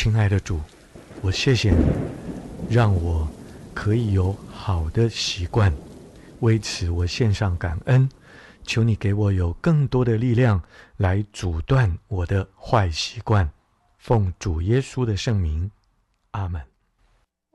亲爱的主，我谢谢你，让我可以有好的习惯，为此我献上感恩。求你给我有更多的力量来阻断我的坏习惯。奉主耶稣的圣名，阿们。